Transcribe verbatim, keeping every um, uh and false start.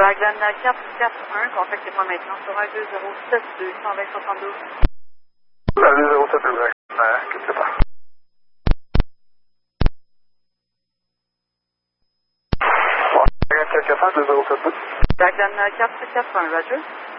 Wagner quatre quatre un, contactez-moi maintenant sur un deux zéro sept deux un zéro soixante-douze. un deux zéro sept deux, euh, quittez pas. Wagner quatre quatre un, deux zéro sept deux. Wagner quatre quatre un, Roger.